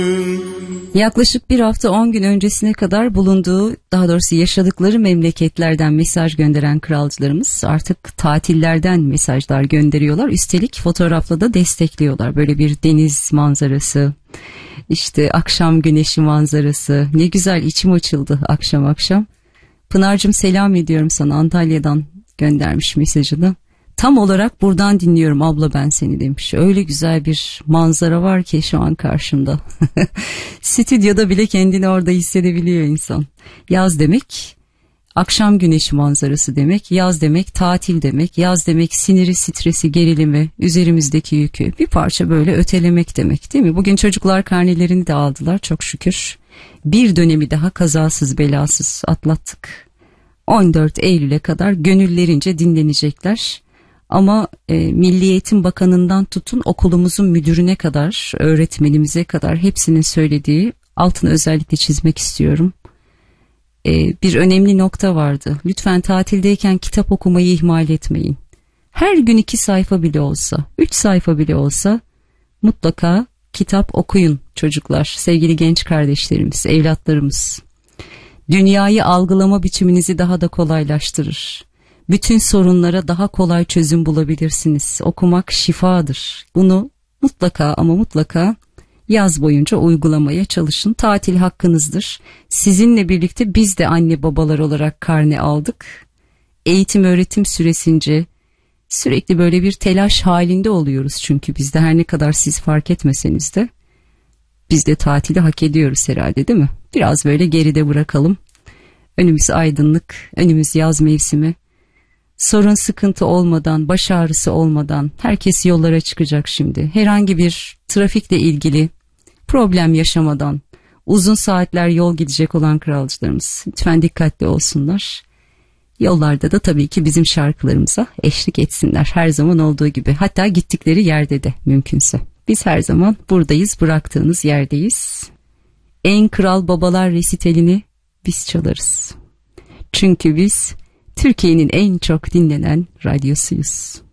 Yaklaşık bir hafta 10 gün öncesine kadar bulunduğu, daha doğrusu yaşadıkları memleketlerden mesaj gönderen kralcılarımız artık tatillerden mesajlar gönderiyorlar. Üstelik fotoğrafla da destekliyorlar. Böyle bir deniz manzarası, işte akşam güneşi manzarası. Ne güzel, içim açıldı akşam akşam. Pınar'cığım selam ediyorum sana, Antalya'dan göndermiş mesajını. Tam olarak buradan dinliyorum abla ben seni demiş. Öyle güzel bir manzara var ki şu an karşımda. Stüdyoda bile kendini orada hissedebiliyor insan. Yaz demek akşam güneşi manzarası demek. Yaz demek tatil demek. Yaz demek siniri, stresi, gerilimi, üzerimizdeki yükü bir parça böyle ötelemek demek, değil mi? Bugün çocuklar karnelerini de aldılar çok şükür. Bir dönemi daha kazasız belasız atlattık. 14 Eylül'e kadar gönüllerince dinlenecekler. Ama Milli Eğitim Bakanı'ndan tutun okulumuzun müdürüne kadar, öğretmenimize kadar hepsinin söylediği, altını özellikle çizmek istiyorum. Bir önemli nokta vardı. Lütfen tatildeyken kitap okumayı ihmal etmeyin. Her gün 2 sayfa bile olsa, 3 sayfa bile olsa mutlaka kitap okuyun çocuklar, sevgili genç kardeşlerimiz, evlatlarımız. Dünyayı algılama biçiminizi daha da kolaylaştırır. Bütün sorunlara daha kolay çözüm bulabilirsiniz. Okumak şifadır. Bunu mutlaka ama mutlaka yaz boyunca uygulamaya çalışın. Tatil hakkınızdır. Sizinle birlikte biz de anne babalar olarak karne aldık. Eğitim öğretim süresince sürekli böyle bir telaş halinde oluyoruz. Çünkü biz de her ne kadar siz fark etmeseniz de biz de tatili hak ediyoruz herhalde, değil mi? Biraz böyle geride bırakalım. Önümüz aydınlık, önümüz yaz mevsimi. Sorun sıkıntı olmadan, baş ağrısı olmadan herkes yollara çıkacak şimdi. Herhangi bir trafikle ilgili problem yaşamadan uzun saatler yol gidecek olan kralcılarımız lütfen dikkatli olsunlar. Yollarda da tabii ki bizim şarkılarımıza eşlik etsinler her zaman olduğu gibi. Hatta gittikleri yerde de mümkünse. Biz her zaman buradayız, bıraktığınız yerdeyiz. En Kral Babalar resitalini biz çalarız. Çünkü biz Türkiye'nin en çok dinlenen radyosuyuz.